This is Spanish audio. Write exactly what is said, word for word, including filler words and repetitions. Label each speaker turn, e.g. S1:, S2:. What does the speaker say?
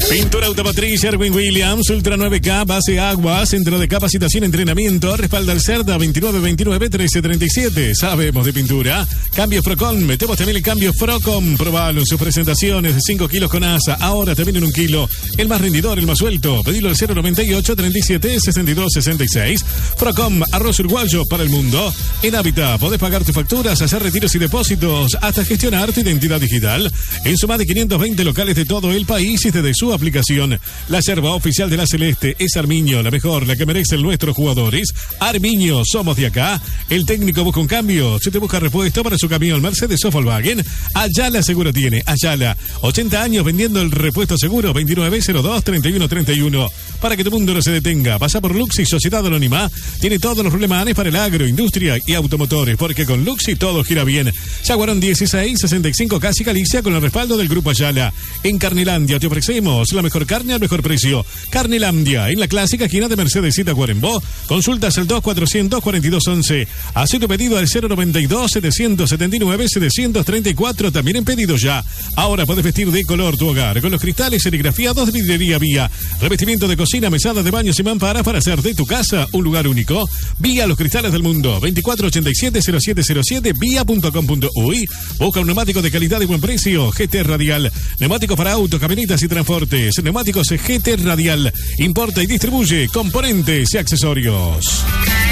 S1: Pintura automotriz Sherwin Williams, Ultra nueve K, base agua, centro de capacitación, entrenamiento, respalda al Cerda veintinueve veintinueve trece treinta y siete. Sabemos de pintura. Cambio Frocom, metemos también el cambio Frocom. Probalo en sus presentaciones de cinco kilos con asa, ahora también en un kilo. El más rendidor, el más suelto. Pedilo al cero noventa y ocho treinta y siete sesenta y dos sesenta y seis. Frocom, arroz uruguayo para el mundo. En Hábitat podés pagar tus facturas, hacer retiros y depósitos, hasta gestionar tu identidad digital. En su más de quinientos veinte locales de todo el país y desde su aplicación. La yerba oficial de la Celeste es Armiño, la mejor, la que merecen nuestros jugadores. Armiño, somos de acá. El técnico busca un cambio. Si te busca repuesto para su camión Mercedes o Volkswagen, Ayala Seguro tiene. Ayala, ochenta años vendiendo el repuesto seguro. Veintinueve cero dos treinta y uno treinta y uno. Para que tu mundo no se detenga, pasa por Luxi, Sociedad Anónima. Tiene todos los rulemanes para el agro, industria y automotores, porque con Luxi todo gira bien. Yaguarón dieciséis sesenta y cinco Casi Galicia, con el respaldo del Grupo Ayala. En Carnelandia te ofrecemos la mejor carne al mejor precio. Carnelandia, en la clásica esquina de Mercedes y Tacuarembó. Consultas al dos cuatrocientos cuarenta y dos once. Haz tu pedido al cero noventa y dos setecientos setenta y nueve setecientos treinta y cuatro. También en pedido ya. Ahora puedes vestir de color tu hogar con los cristales serigrafiados de Vidrería Vía. Revestimiento de cocina, mesadas de baños y mamparas para hacer de tu casa un lugar único. Vía Los Cristales del Mundo. veinticuatro ochenta y siete cero siete cero siete vía punto com punto uy. Busca un neumático de calidad y buen precio. G T Radial. Neumáticos para autos, camionetas y transportes. Neumáticos G T Radial. Importa y distribuye componentes y accesorios.